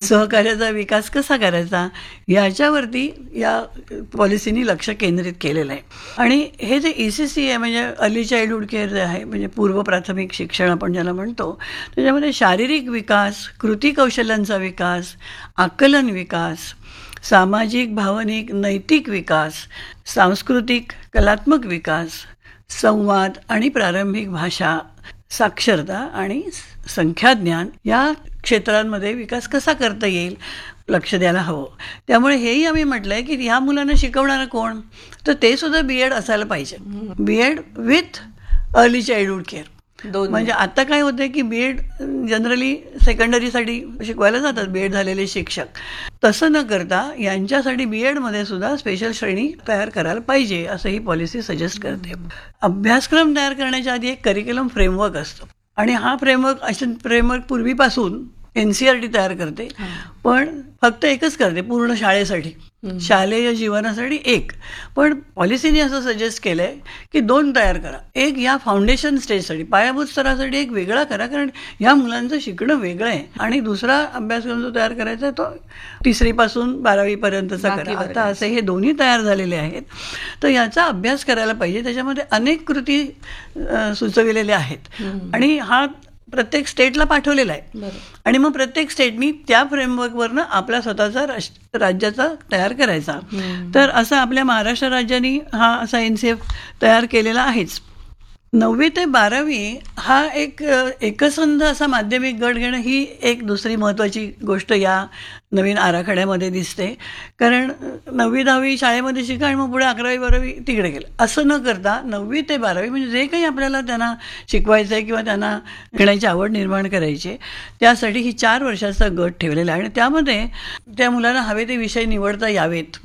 सहकार्याचा विकास कसा करायचा याच्यावरती या पॉलिसीनी लक्ष केंद्रित केलेलं आहे. आणि हे जे ECC आहे म्हणजे अर्ली चाइल्डहूड केअर जे आहे म्हणजे पूर्व प्राथमिक शिक्षण आपण ज्याला म्हणतो, त्याच्यामध्ये शारीरिक विकास, कृती कौशल्यांचा विकास, आकलन विकास, सामाजिक भावनिक नैतिक विकास, सांस्कृतिक कलात्मक विकास, संवाद आणि प्रारंभिक भाषा, साक्षरता आणि संख्याज्ञान या क्षेत्रांमध्ये विकास कसा करता येईल लक्ष द्यायला हवं. त्यामुळे हेही आम्ही म्हटलंय की ह्या मुलांना शिकवणारं कोण, तर ते सुद्धा BEd असायला पाहिजे. BEd with early childhood care. म्हणजे आता काय होतंय की BEd जनरली सेकंडरीसाठी शिकवायला जातात BEd झालेले शिक्षक. तसं न करता यांच्यासाठी BEd मध्ये सुद्धा स्पेशल श्रेणी तयार करायला पाहिजे असं ही पॉलिसी सजेस्ट करते. अभ्यासक्रम तयार करण्याच्या आधी एक करिक्युलम फ्रेमवर्क असतो आणि हा फ्रेमवर्क पूर्वीपासून NCERT तयार करते, पण फक्त एकच करते पूर्ण शाळेसाठी, शालेय जीवनासाठी एक. पण पॉलिसीने असं सजेस्ट केलंय की 2 तयार करा. एक या फाउंडेशन स्टेजसाठी पायाभूत स्तरासाठी एक वेगळा करा, कारण या मुलांचं शिकणं वेगळं आहे. आणि दुसरा अभ्यासक्रम जो तयार करायचा आहे तो 3री पासून 12वी पर्यंतचा करा. आता असे हे दोन्ही तयार झालेले आहेत. तर याचा अभ्यास करायला पाहिजे. त्याच्यामध्ये अनेक कृती सुचविलेल्या आहेत आणि हा प्रत्येक स्टेटला पाठवलेला आहे. आणि मग प्रत्येक स्टेटनी त्या फ्रेमवर्कवरनं आपला स्वतःचा राज्याचा तयार करायचा. तर असं आपल्या महाराष्ट्र राज्याने हा असा NCF तयार केलेला आहेच. 9वी ते 12वी हा एक एकसंध असा माध्यमिक गट घेणं ही एक दुसरी महत्त्वाची गोष्ट या नवीन आराखड्यामध्ये दिसते. कारण 9वी 10वी शाळेमध्ये शिका आणि मग पुढे 11वी 12वी तिकडे गेलं असं न करता 9वी ते 12वी म्हणजे जे काही आपल्याला त्यांना शिकवायचं आहे किंवा त्यांना घेण्याची आवड निर्माण करायची आहे त्यासाठी ही 4 वर्षाचा गट ठेवलेला आहे. आणि त्यामध्ये त्या मुलांना हवे ते विषय निवडता यावेत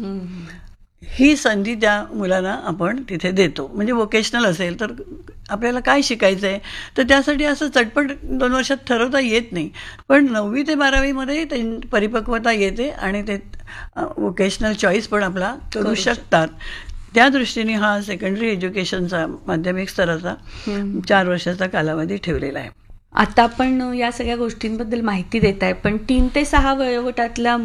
ही संधी त्या मुलांना आपण तिथे देतो. म्हणजे वोकेशनल असेल तर आपल्याला काय शिकायचं आहे तर त्यासाठी असं चटपट 2 वर्षात ठरवता येत नाही, पण 9वी ते 12वीमध्ये परिपक्वता येते आणि ते वोकेशनल चॉईस पण आपला करू शकतात. त्या दृष्टीने हा सेकंडरी एज्युकेशनचा माध्यमिक स्तराचा 4 वर्षाचा कालावधी ठेवलेला आहे. आता आपण या सगळ्या गोष्टींबद्दल माहिती देत आहे, पण 3 ते 6 वयोगटातल्या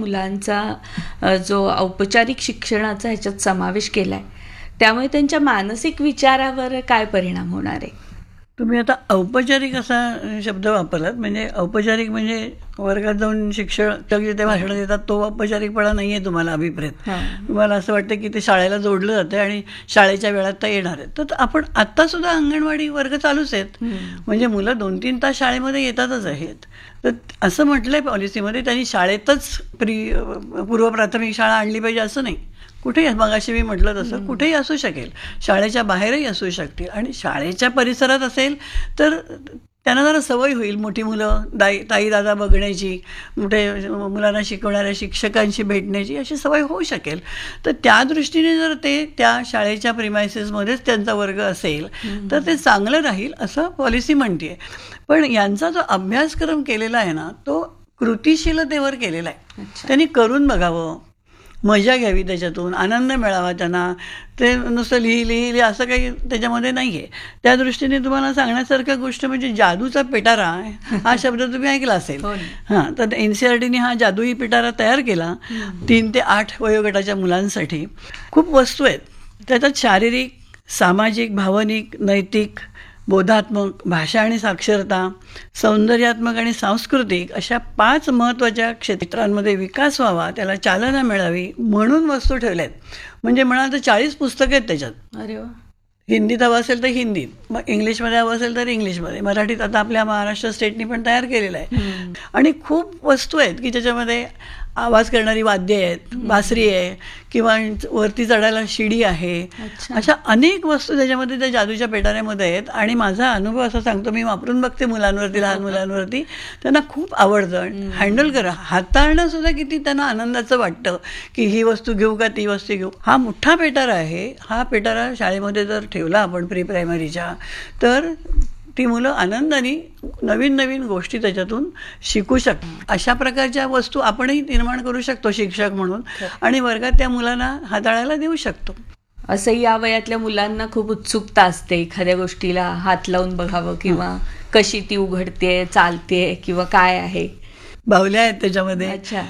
मुलांचा जो औपचारिक शिक्षणाचा ह्याच्यात समावेश केला आहे त्यामुळे त्यांच्या मानसिक विचारावर काय परिणाम होणार आहे? तुम्ही आता औपचारिक असा शब्द वापरलात. म्हणजे औपचारिक म्हणजे वर्गात जाऊन शिक्षक जिथे भाषण देतात तो औपचारिकपणा नाही आहे तुम्हाला अभिप्रेत. तुम्हाला असं वाटतं की ते शाळेला जोडलं जातं आणि शाळेच्या वेळात तर येणार आहेत. तर आपण आत्तासुद्धा अंगणवाडी वर्ग चालूच आहेत. म्हणजे मुलं 2-3 तास शाळेमध्ये येतातच आहेत. तर असं म्हटलंय पॉलिसीमध्ये त्यांनी शाळेतच पूर्व प्राथमिक शाळा आणली पाहिजे असं नाही. कुठेही मगाशी मी म्हटलं तसं कुठेही असू शकेल, शाळेच्या बाहेरही असू शकतील. आणि शाळेच्या परिसरात असेल तर त्यांना जरा सवय होईल मोठी मुलं ताई दादा बघण्याची, मोठे मुलांना शिकवणाऱ्या शिक्षकांशी भेटण्याची अशी सवय होऊ शकेल. तर त्या दृष्टीने जर ते त्या शाळेच्या प्रिमायसेसमध्येच त्यांचा वर्ग असेल तर ते चांगलं राहील असं पॉलिसी म्हणते. पण यांचा जो अभ्यासक्रम केलेला आहे ना तो कृतिशीलतेवर केलेला आहे. त्यांनी करून बघावं, मजा घ्यावी, त्याच्यातून आनंद मिळावा त्यांना. ते नुसतं लिही असं काही त्याच्यामध्ये नाही आहे. त्या दृष्टीने तुम्हाला सांगण्यासारखं गोष्ट म्हणजे जादूचा पिटारा हा शब्द तुम्ही ऐकला असेल. हां, तर NCERTने हा जादुई पिटारा तयार केला 3 ते 8 वयोगटाच्या मुलांसाठी. खूप वस्तू आहेत त्याच्यात, शारीरिक, सामाजिक, भावनिक, नैतिक, बोधात्मक, भाषा आणि साक्षरता, सौंदर्यात्मक आणि सांस्कृतिक अशा 5 महत्त्वाच्या क्षेत्रांमध्ये विकास व्हावा, त्याला चालना मिळावी म्हणून वस्तू ठेवल्या आहेत. म्हणजे म्हणाल तर 40 पुस्तकं आहेत त्याच्यात. अरे वा. हिंदीत हवं असेल तर हिंदीत, मग इंग्लिशमध्ये हवं असेल तर इंग्लिशमध्ये, मराठीत आता आपल्या महाराष्ट्र स्टेटनी पण तयार केलेलं आहे. आणि खूप वस्तू आहेत की ज्याच्यामध्ये आवाज करणारी वाद्य आहेत, बासरी आहे किंवा वरती चढायला शिडी आहे. अशा अनेक वस्तू त्याच्यामध्ये त्या जादूच्या पेटाऱ्यामध्ये आहेत. आणि माझा अनुभव असा सांगतो, मी वापरून बघते मुलांवरती, लहान मुलांवरती, त्यांना खूप आवडतं. हँडल करा, हाताळणं सुद्धा किती त्यांना आनंदाचं वाटतं की ही वस्तू घेऊ का ती वस्तू घेऊ. हा मोठा पेटारा आहे. हा पेटारा शाळेमध्ये जर ठेवला आपण प्री प्रायमरीच्या तर ती मुलं आनंदाने नवीन नवीन गोष्टी त्याच्यातून शिकू शकतात. अशा प्रकारच्या वस्तू आपणही निर्माण करू शकतो शिक्षक म्हणून आणि वर्गात त्या मुलांना हाताळायला देऊ शकतो. असं या वयातल्या मुलांना खूप उत्सुकता असते एखाद्या गोष्टीला हात लावून बघावं किंवा कशी ती उघडते, चालते किंवा काय आहे. बाहुल्या आहेत त्याच्यामध्ये.